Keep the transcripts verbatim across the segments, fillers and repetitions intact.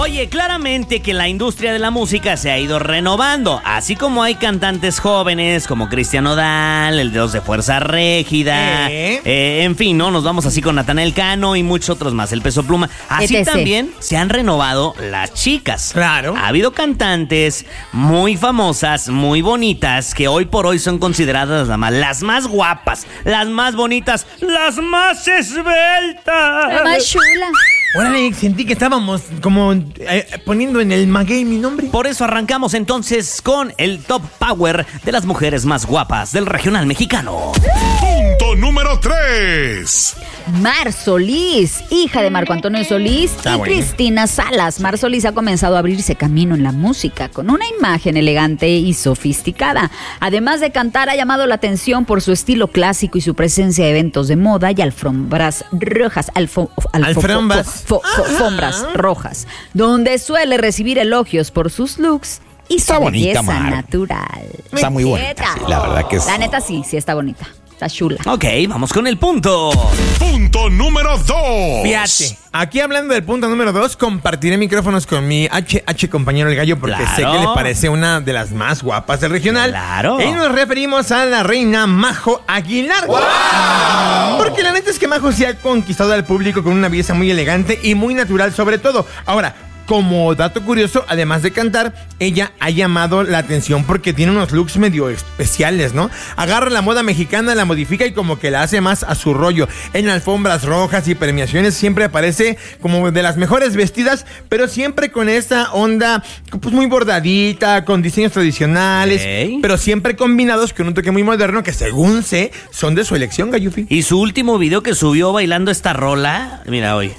Oye, claramente que la industria de la música se ha ido renovando, así como hay cantantes jóvenes como Cristian Nodal, el Dios de Fuerza Régida, ¿Eh? eh, en fin, ¿no? Nos vamos así con Natanael Cano y muchos otros más, el Peso Pluma. Así etcétera. también se han renovado las chicas. Claro. Ha habido cantantes muy famosas, muy bonitas, que hoy por hoy son consideradas las más, las más guapas, las más bonitas, las más esbeltas. La más chula. Órale, sentí que estábamos como eh, poniendo en el maguey mi nombre. Por eso arrancamos entonces con el Top Power de las mujeres más guapas del regional mexicano. Punto número tres. Mar Solís, hija de Marco Antonio Solís Está y bueno. Cristina Salas. Mar Solís ha comenzado a abrirse camino en la música con una imagen elegante y sofisticada. Además de cantar, ha llamado la atención por su estilo clásico y su presencia en eventos de moda y alfombras rojas. Alfo, alfo- Alfombras. fo- fo- alfombras rojas, donde suele recibir elogios por sus looks y Está su bonita, belleza Mar. natural. Está muy bonita, Neta. sí, la verdad que es- La neta sí, sí está bonita. Está chula. Ok, vamos con el punto. Punto número dos. Fíjate, aquí hablando del punto número dos, compartiré micrófonos con mi H H compañero el gallo porque Claro. sé que le parece una de las más guapas del regional. Claro. Y nos referimos a la reina Majo Aguilar. Porque la neta es que Majo sí ha conquistado al público con una belleza muy elegante y muy natural sobre todo. Ahora, como dato curioso, además de cantar, ella ha llamado la atención porque tiene unos looks medio especiales, ¿no? Agarra la moda mexicana, la modifica y como que la hace más a su rollo. En alfombras rojas y premiaciones siempre aparece como de las mejores vestidas, pero siempre con esta onda pues muy bordadita, con diseños tradicionales, Ok. pero siempre combinados con un toque muy moderno que según sé son de su elección, Gayufi. Y su último video que subió bailando esta rola, mira hoy.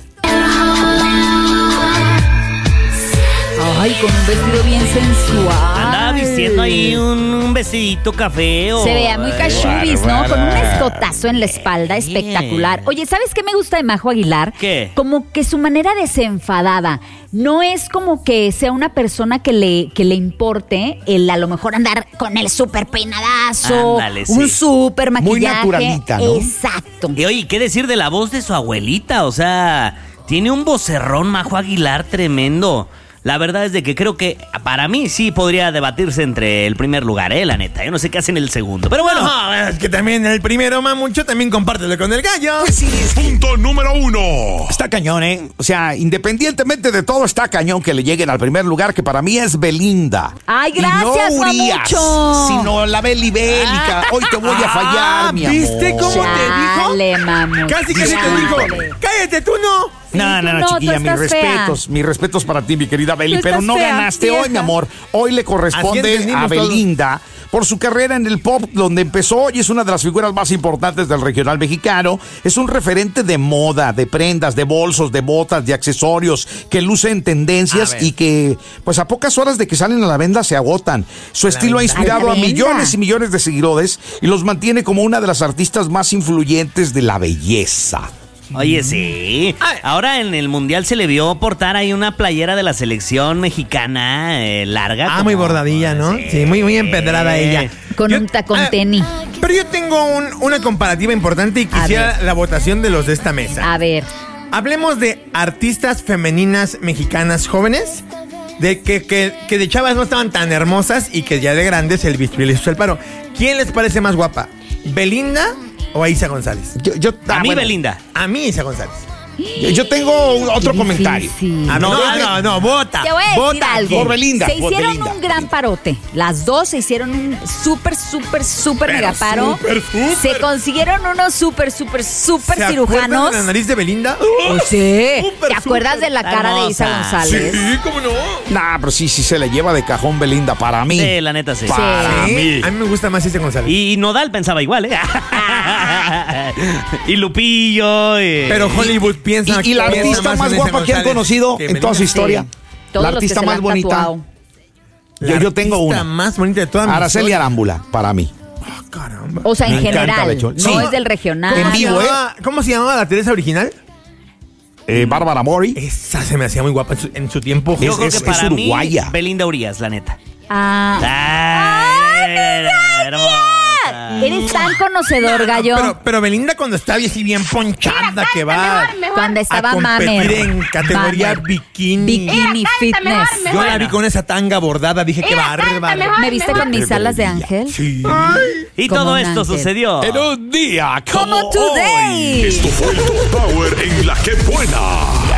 Ay, con un vestido bien sensual. Andaba vistiendo ahí un, un vestidito café o... Se veía muy Ay, cachubis, ¿no? bárbara. Con un escotazo en la espalda espectacular. Oye, ¿sabes qué me gusta de Majo Aguilar? ¿Qué? Como que su manera desenfadada. No es como que sea una persona que le, que le importe el a lo mejor andar con el súper peinadazo, Ándale, sí. un súper Muy maquillaje. naturalita, ¿no? Exacto. Y oye, ¿qué decir de la voz de su abuelita? O sea, tiene un vocerrón Majo Aguilar tremendo. La verdad es de que creo que para mí sí podría debatirse entre el primer lugar, eh, la neta. Yo no sé qué hace en el segundo. Pero bueno, No, es que también el primero, mamucho, también compártelo con el gallo. Punto número uno. Está cañón, ¿eh? O sea, independientemente de todo, está cañón que le lleguen al primer lugar, que para mí es Belinda. Ay, Y gracias, no Urias, mamucho. sino la Beli Bélica. Hoy te voy a fallar, Ah, mi ¿viste amor. cómo te dijo? Dale, mamu. Casi, casi te Dale. dijo. ¡Cállate, tú no! No, no, no, No, tú chiquilla, mis estás fea. respetos, mis respetos para ti, mi querida Beli, Tú pero estás no fea, ganaste vieja. hoy, mi amor. Hoy le Así corresponde entendimos a todos. Belinda por su carrera en el pop, donde empezó y es una de las figuras más importantes del regional mexicano. Es un referente de moda, de prendas, de bolsos, de botas, de accesorios, que luce en A tendencias ver. y que, pues a pocas horas de que salen a la venda, se agotan. Su estilo ha venda. inspirado ¿A a la venda? millones y millones de seguidores y los mantiene como una de las artistas más influyentes de la belleza. oye, sí. Ay. Ahora en el Mundial se le vio portar ahí una playera de la selección mexicana eh, larga. Ah, como- muy bordadilla, ¿no? Sí, muy, muy empedrada ella. Con Yo- un tacón ah, tenis. Pero yo tengo un- una comparativa importante y A quisiera la votación de los de esta mesa. A ver. Hablemos de artistas femeninas mexicanas jóvenes, de que, que, que de chavas no estaban tan hermosas y que ya de grandes el bisturí les hizo el paro. ¿Quién les parece más guapa? ¿Belinda o a Isa González? Yo, yo- A ah, mí bueno, Belinda. A mí Isa González. yo- yo tengo otro Qué comentario. difícil. Ah, no, no, no, no, vota. Te voy a decir vota. algo. Por Belinda, Se por hicieron Belinda. un gran parote. Las dos se hicieron un súper, súper, súper Pero mega paro. súper, súper. Se consiguieron unos súper, súper, súper ¿Se acuerdan cirujanos. de la nariz de Belinda? Pues sí. Súper, ¿Te acuerdas súper de la cara de Isa hermosa. González? Sí, ¿cómo no? Nah, pero sí, sí se le lleva de cajón Belinda para mí. Sí, la neta sí. Para Sí, mí. a mí me gusta más Isa González. Y, y Nodal pensaba igual, ¿eh? y Lupillo. y- Pero Hollywood piensa Y, y la piensa artista más más en Isa guapa que han González conocido que en toda su Belinda. historia. Sí. Todos La los que artista se la más han bonita. tatuado. La Yo, yo tengo artista una. más bonita de toda mi Araceli historia. Arámbula, para mí. Ah, caramba. O sea, en Me encanta general. Becho. No Sí. es del regional. ¿Cómo, En se vivo, llamaba, ¿Cómo se llamaba la Teresa original? Eh, Bárbara Mori. Esa se me hacía muy guapa en su, en su tiempo. Yo Es- creo es- que para es mí, uruguaya. Belinda Urias, la neta. Ah. Ay, hermosa. cosa. Eres tan conocedor, gallo. Pero, pero Belinda cuando está así bien ponchada que va mejor, mejor. Cuando estaba a competir mamer. en categoría Mamer. bikini. Bikini Mira, canta fitness. mejor, mejor. Yo la vi con esa tanga bordada, dije que Mira, bárbara. canta mejor. ¿Me viste con mis alas de ángel? Sí. Y Como todo un esto ángel. sucedió. En un día como, Como today. hoy. Esto fue el Top Power en La Que Buena.